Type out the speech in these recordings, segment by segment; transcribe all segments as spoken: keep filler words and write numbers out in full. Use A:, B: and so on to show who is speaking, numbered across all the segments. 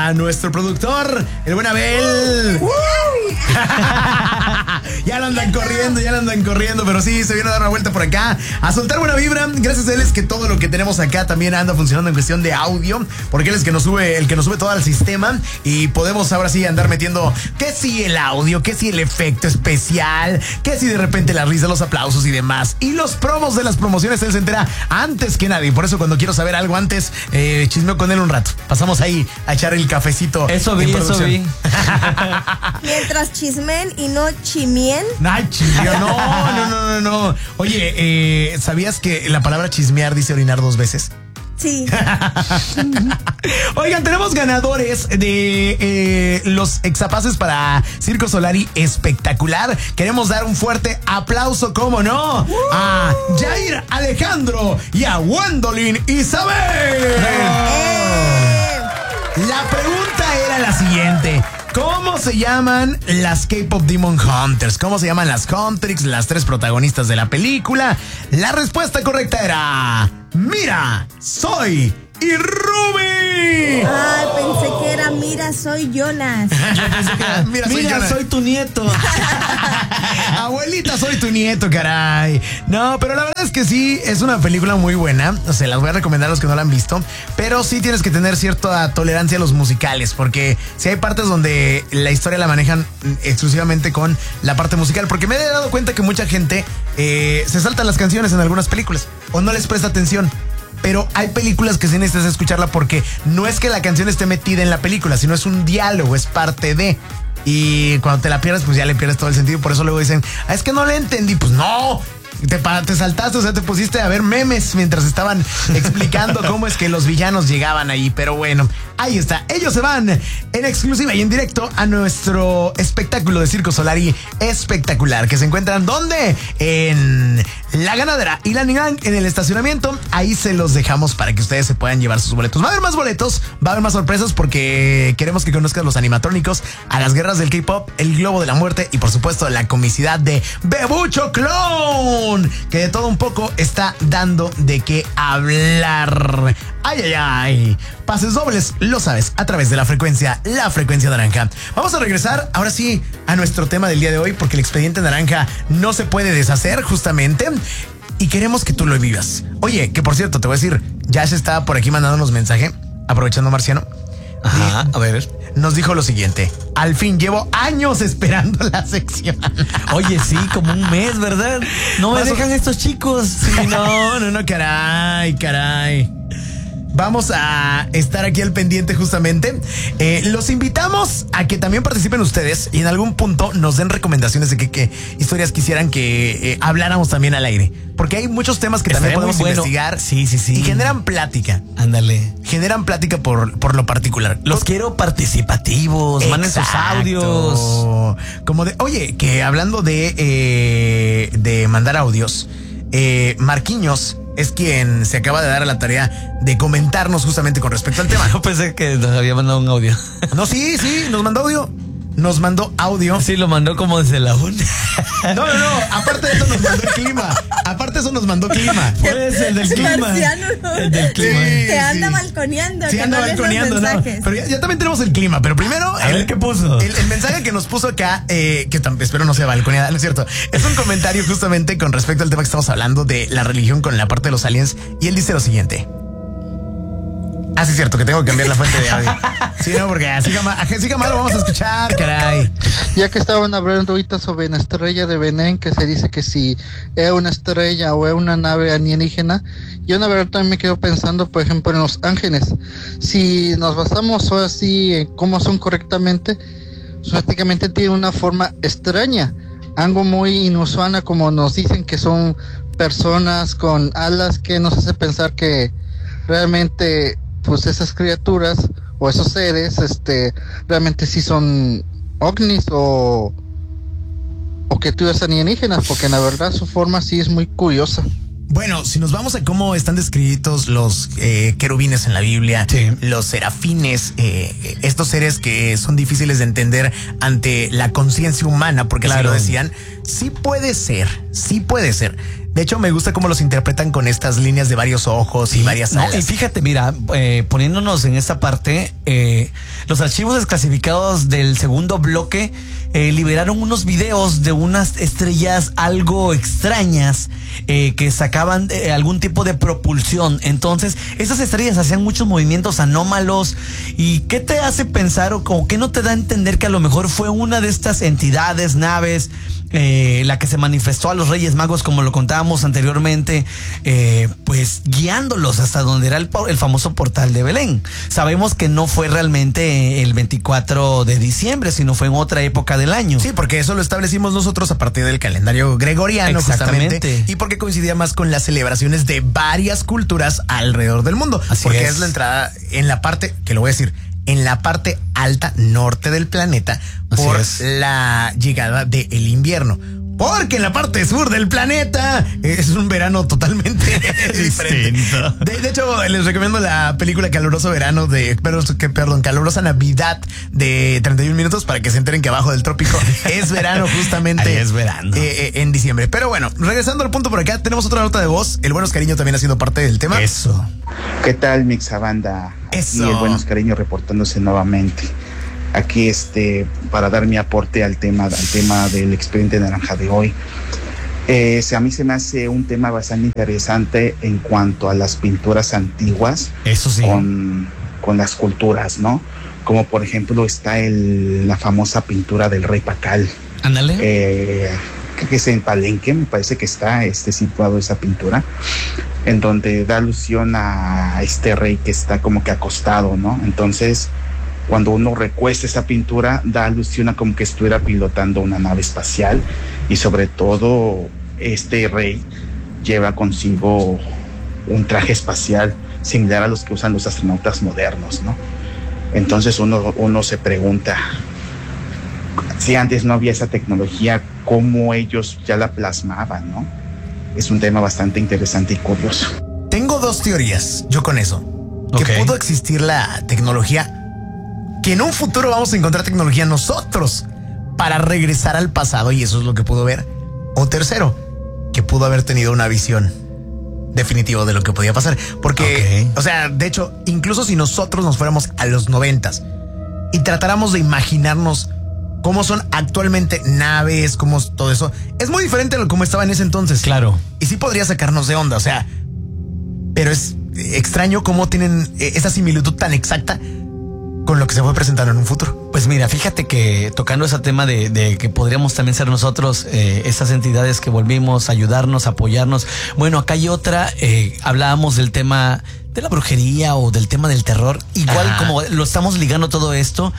A: a nuestro productor, el buen Abel. Ya lo andan corriendo, ya lo andan corriendo, pero sí, se viene a dar una vuelta por acá, a soltar buena vibra. Gracias a él es que todo lo que tenemos acá también anda funcionando en cuestión de audio, porque él es que nos sube, el que nos sube todo al sistema y podemos ahora sí andar metiendo que si el audio, que si el efecto especial, que si de repente la risa, los aplausos y demás. Y los promos de las promociones, él se entera antes que nadie. Por eso cuando quiero saber algo antes, eh, chismeo con él un rato. Pasamos ahí a echar el cafecito.
B: Eso vi, eso vi.
C: Mientras chismen y no chimien.
A: Ay, chismeo, no, no, no, no, no. Oye, eh, ¿sabías que la palabra chismear dice orinar dos veces?
C: Sí.
A: Oigan, tenemos ganadores de eh, los exapases para Circo Solari Espectacular. Queremos dar un fuerte aplauso, ¿cómo no? Uh. A Jair Alejandro y a Wendolyn Isabel.
C: Eh.
A: La pregunta era la siguiente: ¿cómo se llaman las K-Pop Demon Hunters? ¿Cómo se llaman las Huntrix, las tres protagonistas de la película? La respuesta correcta era: Mira, soy y Ruby.
C: Ay, pensé que era Mira, soy Jonas.
A: Yo pensé que era Mira, soy,
B: Mira, soy tu nieto.
A: Abuelita, soy tu nieto, caray. No, pero la verdad es que sí, es una película muy buena. Se las voy a recomendar a los que no la han visto. Pero sí tienes que tener cierta tolerancia a los musicales, porque sí hay partes donde la historia la manejan exclusivamente con la parte musical. Porque me he dado cuenta que mucha gente eh, se salta las canciones en algunas películas o no les presta atención. Pero hay películas que sí necesitas escucharla, porque no es que la canción esté metida en la película, sino es un diálogo, es parte de. Y cuando te la pierdes, pues ya le pierdes todo el sentido. Por eso luego dicen, ah, es que no le entendí. Pues no, te, te saltaste, o sea, te pusiste a ver memes mientras estaban explicando cómo es que los villanos llegaban ahí. Pero bueno, ahí está. Ellos se van en exclusiva y en directo a nuestro espectáculo de Circo Solari Espectacular, que se encuentran ¿dónde? En La Ganadera y La Nigang, en el estacionamiento. Ahí se los dejamos para que ustedes se puedan llevar sus boletos. Va a haber más boletos, va a haber más sorpresas, porque queremos que conozcan los animatrónicos, a las guerras del K-pop, el globo de la muerte y por supuesto la comicidad de Bebucho Clown, que de todo un poco está dando de qué hablar. Ay, ay, ay. Pases dobles, lo sabes, a través de la frecuencia, la frecuencia naranja. Vamos a regresar ahora sí a nuestro tema del día de hoy, porque el expediente naranja no se puede deshacer justamente, y queremos que tú lo vivas. Oye, que por cierto, te voy a decir, ya se está por aquí mandándonos mensaje, aprovechando Marciano.
B: Ajá, a ver.
A: Nos dijo lo siguiente: al fin, llevo años esperando la sección.
B: Oye, sí, como un mes, ¿verdad? No me dejan estos chicos.
A: Sí, no, no, no, caray, caray. Vamos a estar aquí al pendiente justamente. Eh, los invitamos a que también participen ustedes y en algún punto nos den recomendaciones de qué, qué historias quisieran que eh, habláramos también al aire. Porque hay muchos temas que
B: Estaría
A: también podemos
B: bueno.
A: investigar.
B: Sí, sí, sí.
A: Y generan plática.
B: Ándale.
A: Generan plática por, por lo particular.
B: Los Por... quiero participativos. Manden sus audios.
A: Como de, oye, que hablando de, eh, de mandar audios, eh, Marquinhos es quien se acaba de dar a la tarea de comentarnos justamente con respecto al tema.
B: Yo pensé que nos había mandado un audio.
A: No, sí, sí, nos mandó audio. Nos mandó audio.
B: Sí, lo mandó como desde la una.
A: No, no, no. Aparte de eso nos mandó el clima. Aparte de eso nos mandó clima.
B: Pues el del clima.
C: Marciano, ¿no?
B: El del clima.
A: Sí,
C: Te anda
A: sí.
C: balconeando.
A: Sí,
C: que
A: anda
C: no lees los
A: balconeando, ¿no?
C: mensajes.
A: Pero ya, ya también tenemos el clima. Pero primero,
B: A
A: el,
B: ver, ¿qué puso?
A: El, el mensaje que nos puso acá, eh, que tam- espero no sea balconeada, no es cierto. Es un comentario justamente con respecto al tema que estamos hablando de la religión con la parte de los aliens. Y él dice lo siguiente. Ah, sí, es cierto, que tengo que cambiar la fuente de audio. Sí, no, porque así jamás, así jamás lo vamos a escuchar, caray.
D: Ya que estaban hablando ahorita sobre la estrella de Belén, que se dice que si es una estrella o es una nave alienígena, yo la verdad también me quedo pensando, por ejemplo, en los ángeles. Si nos basamos ahora sí en cómo son correctamente, prácticamente tienen una forma extraña, algo muy inusual, como nos dicen que son personas con alas, que nos hace pensar que realmente pues esas criaturas o esos seres este realmente sí son ovnis o o criaturas alienígenas, porque la verdad su forma sí es muy curiosa.
A: Bueno, si nos vamos a cómo están descritos los eh, querubines en la Biblia,
B: sí.
A: los serafines, eh, estos seres que son difíciles de entender ante la conciencia humana, porque claro. así lo decían, sí puede ser, sí puede ser. De hecho, me gusta cómo los interpretan con estas líneas de varios ojos sí, y varias alas.
B: No, y fíjate, mira, eh, poniéndonos en esta parte, eh, los archivos desclasificados del segundo bloque eh, liberaron unos videos de unas estrellas algo extrañas eh, que sacaban eh, algún tipo de propulsión. Entonces, esas estrellas hacían muchos movimientos anómalos. ¿Y qué te hace pensar o como qué no te da a entender que a lo mejor fue una de estas entidades, naves, Eh, la que se manifestó a los Reyes Magos, como lo contábamos anteriormente, eh, pues guiándolos hasta donde era el, el famoso portal de Belén? Sabemos que no fue realmente el veinticuatro de diciembre, sino fue en otra época del año.
A: Sí, porque eso lo establecimos nosotros a partir del calendario gregoriano,
B: exactamente,
A: justamente, y porque coincidía más con las celebraciones de varias culturas alrededor del mundo.
B: Así
A: porque
B: es.
A: es la entrada en la parte, que lo voy a decir, en la parte alta norte del planeta por la llegada del invierno. Porque en la parte sur del planeta es un verano totalmente diferente. De, de hecho, les recomiendo la película Caluroso Verano de, perdón, perdón, Calurosa Navidad de treinta y un minutos para que se enteren que abajo del trópico es verano justamente.
B: Ahí es verano.
A: Eh, eh, en diciembre. Pero bueno, regresando al punto por acá, tenemos otra nota de voz. El Buenos Cariño también ha sido parte del tema.
B: Eso.
E: ¿Qué tal, Mixabanda?
A: Eso.
E: Y el Buenos Cariño reportándose nuevamente. Aquí este para dar mi aporte al tema al tema del expediente naranja de hoy. Eh, a mí se me hace un tema bastante interesante en cuanto a las pinturas antiguas.
B: Eso sí.
E: Con, con las culturas, ¿no? Como por ejemplo está el, la famosa pintura del rey Pacal.
B: Ándale.
E: Eh, creo que es en Palenque, me parece que está este, situado esa pintura, en donde da alusión a este rey que está como que acostado, ¿no? Entonces, cuando uno recuesta esa pintura, da alusión a como que estuviera pilotando una nave espacial, y sobre todo este rey lleva consigo un traje espacial similar a los que usan los astronautas modernos, ¿no? Entonces uno, uno se pregunta, si antes no había esa tecnología, ¿cómo ellos ya la plasmaban, no? Es un tema bastante interesante y curioso.
A: Tengo dos teorías, yo con eso. Que
B: okay.
A: pudo existir la tecnología, que en un futuro vamos a encontrar tecnología nosotros para regresar al pasado, y eso es lo que pudo ver. O tercero, que pudo haber tenido una visión definitiva de lo que podía pasar. Porque, okay. o sea, de hecho, incluso si nosotros nos fuéramos a los noventas y tratáramos de imaginarnos cómo son actualmente naves, cómo es todo eso, es muy diferente a lo como estaba en ese entonces.
B: Claro.
A: Y sí podría sacarnos de onda, o sea, pero es extraño cómo tienen esa similitud tan exacta con lo que se fue presentando en un futuro.
B: Pues mira, fíjate que tocando ese tema de, de que podríamos también ser nosotros, eh, esas entidades que volvimos a ayudarnos, a apoyarnos. Bueno, acá hay otra, eh, hablábamos del tema de la brujería o del tema del terror. Igual Ajá. como lo estamos ligando todo esto,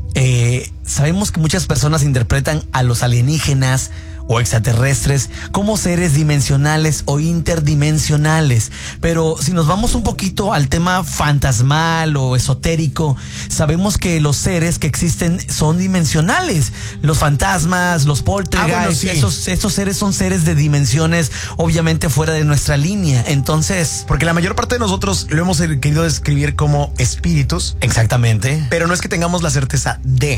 B: eh, sabemos que muchas personas interpretan a los alienígenas o extraterrestres como seres dimensionales o interdimensionales. Pero si nos vamos un poquito al tema fantasmal o esotérico, sabemos que los seres que existen son dimensionales. Los fantasmas, los poltergeist, ah, bueno, sí. esos, esos seres son seres de dimensiones obviamente fuera de nuestra línea. Entonces,
A: porque la mayor parte de nosotros lo hemos querido describir como espíritus.
B: Exactamente.
A: Pero no es que tengamos la certeza de...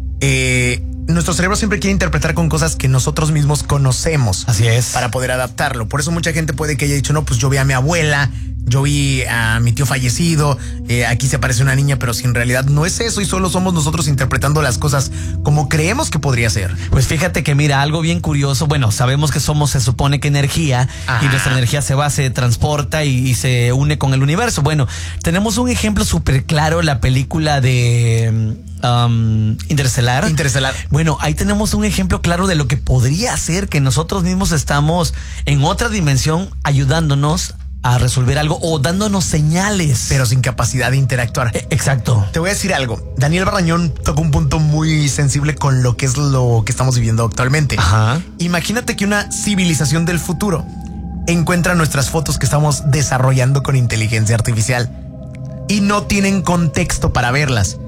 A: Eh, nuestro cerebro siempre quiere interpretar con cosas que nosotros mismos conocemos.
B: Así es.
A: Para poder adaptarlo. Por eso mucha gente puede que haya dicho, no, pues yo vi a mi abuela, yo vi a mi tío fallecido, eh, aquí se aparece una niña, pero si en realidad no es eso y solo somos nosotros interpretando las cosas como creemos que podría ser.
B: Pues fíjate que mira, algo bien curioso, bueno, sabemos que somos, se supone que energía, Ajá. y nuestra energía se va, se transporta y, y se une con el universo. Bueno, tenemos un ejemplo súper claro, la película de... Um, Interestelar.
A: Interestelar.
B: Bueno, ahí tenemos un ejemplo claro de lo que podría ser que nosotros mismos estamos en otra dimensión ayudándonos a resolver algo o dándonos señales.
A: Pero sin capacidad de interactuar.
B: Eh, exacto.
A: Te voy a decir algo. Daniel Barrañón tocó un punto muy sensible con lo que es lo que estamos viviendo actualmente.
B: Ajá.
A: Imagínate que una civilización del futuro encuentra nuestras fotos que estamos desarrollando con inteligencia artificial y no tienen contexto para verlas.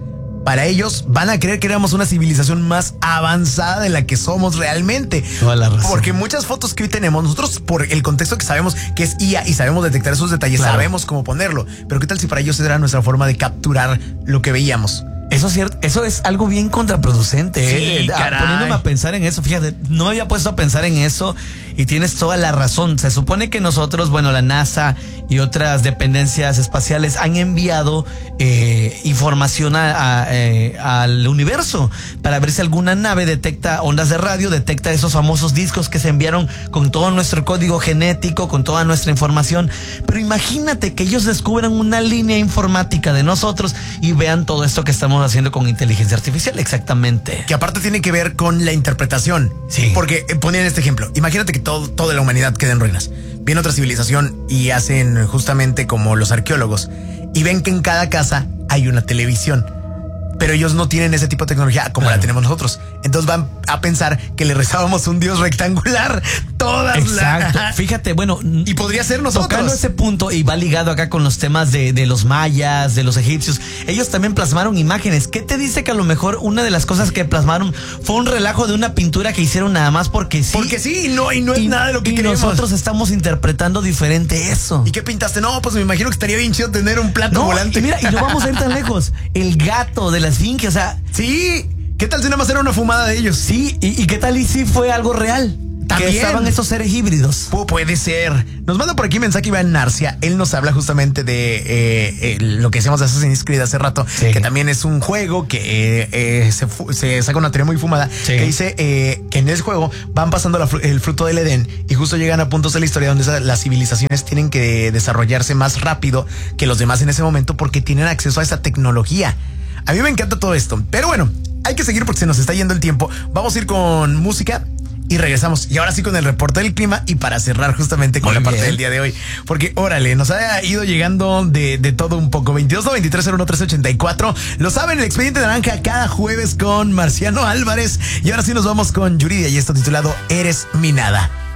A: para ellos van a creer que éramos una civilización más avanzada de la que somos realmente.
B: Toda la razón.
A: Porque muchas fotos que hoy tenemos, nosotros por el contexto que sabemos que es I A y sabemos detectar esos detalles,
B: Claro.
A: sabemos cómo ponerlo. Pero ¿qué tal si para ellos era nuestra forma de capturar lo que veíamos?
B: Eso es cierto, eso es algo bien contraproducente.
A: Sí,
B: eh.
A: caray.
B: Poniéndome a pensar en eso, fíjate, no me había puesto a pensar en eso y tienes toda la razón. Se supone que nosotros, bueno, la NASA y otras dependencias espaciales han enviado eh, información a, a, eh, al universo para ver si alguna nave detecta ondas de radio, detecta esos famosos discos que se enviaron con todo nuestro código genético, con toda nuestra información. Pero imagínate que ellos descubran una línea informática de nosotros y vean todo esto que estamos haciendo con inteligencia artificial, exactamente.
A: Que aparte tiene que ver con la interpretación.
B: Sí.
A: Porque eh, ponían este ejemplo. Imagínate que todo, toda la humanidad queda en ruinas. Viene otra civilización y hacen justamente como los arqueólogos. Y ven que en cada casa hay una televisión. Pero ellos no tienen ese tipo de tecnología como
B: Claro.
A: la tenemos nosotros. Entonces van a pensar que le rezábamos un dios rectangular. Todas
B: Exacto.
A: las...
B: Fíjate, bueno,
A: Y podría ser nosotros.
B: tocando ese punto y va ligado acá con los temas de, de los mayas, de los egipcios, ellos también plasmaron imágenes. ¿Qué te dice que a lo mejor una de las cosas que plasmaron fue un relajo de una pintura que hicieron nada más porque sí?
A: Porque sí, y no, y no es
B: Y,
A: nada de lo que
B: y
A: queremos.
B: nosotros estamos interpretando diferente eso.
A: ¿Y qué pintaste? No, pues me imagino que estaría bien chido tener un plato
B: No,
A: volante.
B: y mira, y no vamos a ir tan lejos. El gato de la esfinge, o sea,
A: Sí. ¿Qué tal si nada más era una fumada de ellos?
B: sí, y, y qué tal y si fue algo real.
A: También.
B: Que estaban esos seres híbridos.
A: Pu- Puede ser. Nos manda por aquí mensaje Iván Narcia. Él nos habla justamente de eh, eh, lo que decíamos de Assassin's Creed hace rato,
B: Sí.
A: que también es un juego que eh, eh, se, fu- se saca una teoría muy fumada,
B: Sí.
A: que dice eh, que en ese juego van pasando la fru- el fruto del Edén y justo llegan a puntos de la historia donde esa- las civilizaciones tienen que desarrollarse más rápido que los demás en ese momento porque tienen acceso a esa tecnología. A mí me encanta todo esto, pero bueno, hay que seguir porque se nos está yendo el tiempo. Vamos a ir con música y regresamos. Y ahora sí con el reporte del clima y para cerrar justamente con
B: Muy
A: la parte
B: bien.
A: del día de hoy. Porque órale, nos ha ido llegando de, de todo un poco. veintidós no veintitrés cero uno tres ochenta y cuatro. Lo saben, el Expediente Naranja cada jueves con Marciano Álvarez. Y ahora sí nos vamos con Yuridia y esto titulado Eres mi nada.